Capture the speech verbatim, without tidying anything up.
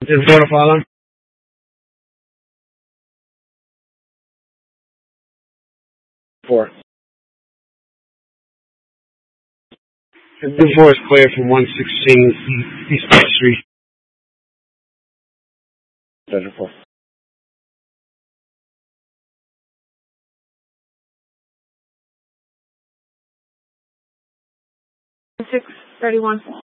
Is Florida Father? Four. Divorce clear from one sixteen East Main Street. Pleasure four. six thirty-one.